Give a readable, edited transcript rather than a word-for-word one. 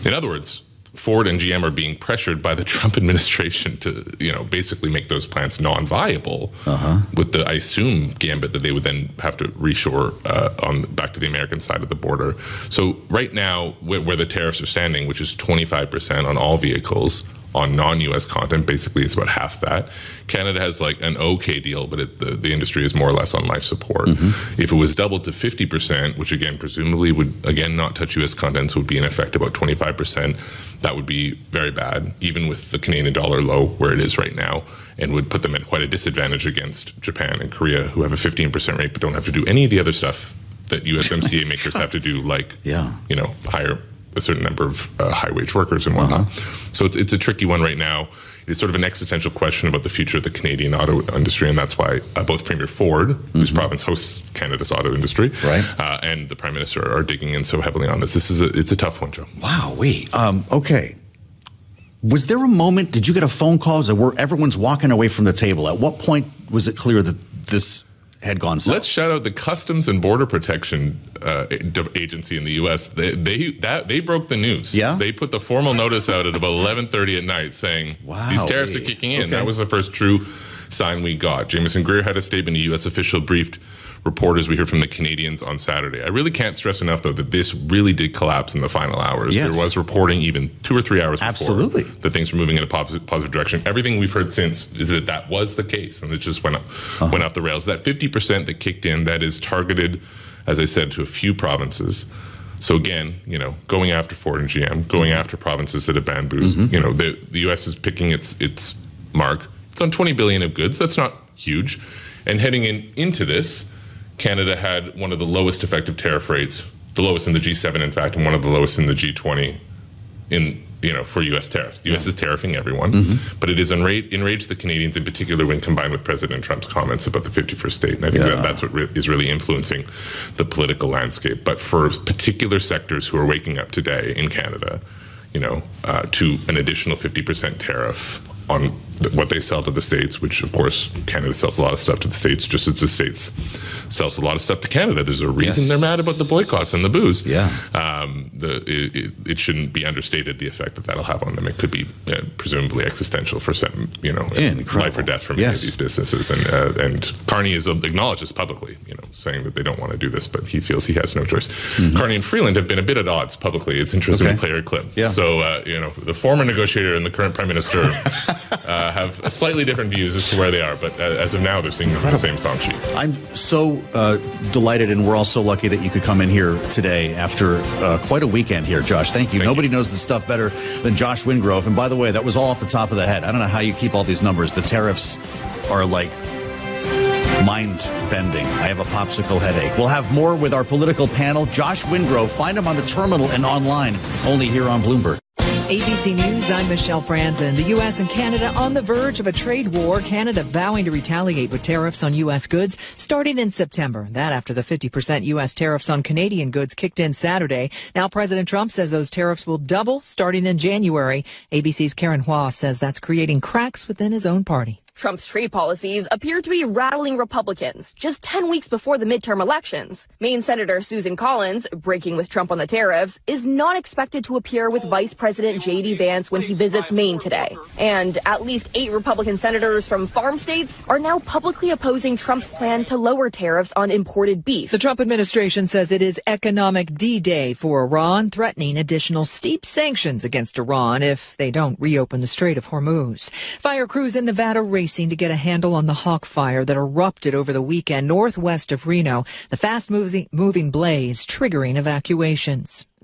In other words, Ford and GM are being pressured by the Trump administration to, basically make those plants non-viable with the, I assume, gambit that they would then have to reshore back to the American side of the border. So right now, where the tariffs are standing, which is 25% on all vehicles, on non-U.S. content, basically it's about half that. Canada has like an okay deal, but the industry is more or less on life support. If it was doubled to 50%, which again presumably would again not touch U.S. content, so would be in effect about 25%, that would be very bad, even with the Canadian dollar low where it is right now, and would put them at quite a disadvantage against Japan and Korea, who have a 15% rate but don't have to do any of the other stuff that USMCA makers have to do, like hire a certain number of high-wage workers and whatnot. So it's a tricky one right now. It's sort of an existential question about the future of the Canadian auto industry, and that's why both Premier Ford, whose province hosts Canada's auto industry, and the Prime Minister are digging in so heavily on this. It's a tough one, Joe. Wow, okay. Was there a moment, did you get a phone call where everyone's walking away from the table? At what point was it clear that this had gone south? Let's shout out the Customs and Border Protection agency in the U.S. They broke the news. Yeah? They put the formal notice out at about 11:30 at night saying, these tariffs are kicking in. Okay. That was the first true sign we got. Jameson Greer had a statement. A U.S. official briefed reporters. We heard from the Canadians on Saturday. I really can't stress enough, though, that this really did collapse in the final hours. Yes. There was reporting even 2 or 3 hours before that things were moving in a positive direction. Everything we've heard since is that was the case, and it just went off the rails. That 50% that kicked in, that is targeted, as I said, to a few provinces. So again, going after Ford and GM, going after provinces that have banned booze. The U.S. is picking its mark. It's on 20 billion of goods. That's not huge. And heading into this, Canada had one of the lowest effective tariff rates, the lowest in the G7, in fact, and one of the lowest in the G20 for U.S. tariffs. The U.S. is tariffing everyone, but it has enraged the Canadians in particular when combined with President Trump's comments about the 51st state. And I think that's what is really influencing the political landscape. But for particular sectors who are waking up today in Canada, to an additional 50% tariff on what they sell to the States, which, of course, Canada sells a lot of stuff to the States, just as the States sells a lot of stuff to Canada. There's a reason they're mad about the boycotts and the booze. It shouldn't be understated, the effect that'll have on them. It could be presumably existential for some, life or death for many of these businesses. And Carney has acknowledged this publicly, saying that they don't want to do this, but he feels he has no choice. Carney and Freeland have been a bit at odds publicly. It's interesting to play her clip. So, the former negotiator and the current Prime Minister have slightly different views as to where they are, but as of now, they're singing the same song sheet. I'm so delighted, and we're all so lucky that you could come in here today after quite a weekend here, Josh. Thank you. Nobody knows this stuff better than Josh Wingrove. And by the way, that was all off the top of the head. I don't know how you keep all these numbers. The tariffs are like mind-bending. I have a popsicle headache. We'll have more with our political panel. Josh Wingrove, find him on the terminal and online, only here on Bloomberg. ABC News, I'm Michelle Franzen. The U.S. and Canada on the verge of a trade war. Canada vowing to retaliate with tariffs on U.S. goods starting in September. That after the 50% U.S. tariffs on Canadian goods kicked in Saturday. Now President Trump says those tariffs will double starting in January. ABC's Karen Hua says that's creating cracks within his own party. Trump's trade policies appear to be rattling Republicans just 10 weeks before the midterm elections. Maine Senator Susan Collins, breaking with Trump on the tariffs, is not expected to appear with Vice President J.D. Vance when he visits Maine today. And at least 8 Republican senators from farm states are now publicly opposing Trump's plan to lower tariffs on imported beef. The Trump administration says it is economic D-Day for Iran, threatening additional steep sanctions against Iran if they don't reopen the Strait of Hormuz. Fire crews in Nevada racing to get a handle on the Hawk fire that erupted over the weekend northwest of Reno. The fast-moving blaze triggering evacuations.